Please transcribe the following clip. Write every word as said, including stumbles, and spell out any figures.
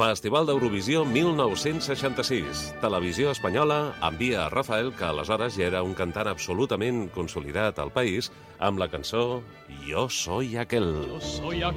Festival d'Eurovisió mil nou-cents seixanta-sis. Televisió Espanyola envia a Rafael, que aleshores ja era un cantant absolutament consolidat al país, amb la cançó Yo soy aquel.